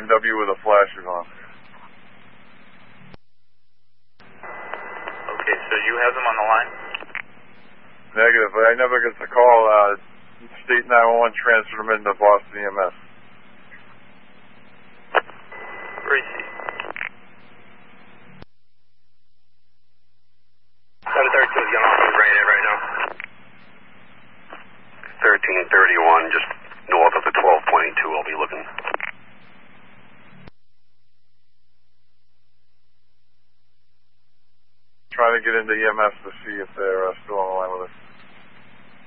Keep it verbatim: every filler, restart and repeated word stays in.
M W with the flashes on. Okay, so you have them on the line? Negative, but I never get the call. Uh, State nine one one transferred them into Boston E M S. Receive. seven thirty-two is getting off the granite right now. thirteen thirty-one, just north of the twelve point two, I'll be looking. Trying to get into E M S to see if they're uh, still on the line with us.